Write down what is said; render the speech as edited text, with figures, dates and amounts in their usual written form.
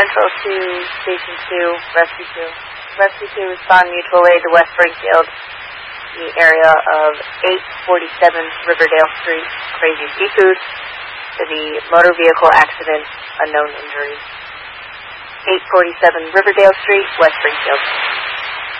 Central to Station 2, Rescue 2. Rescue 2 respond mutual aid to West Springfield, the area of 847 Riverdale Street, Crazy Seafood, to the motor vehicle accident, unknown injuries. 847 Riverdale Street, West Springfield.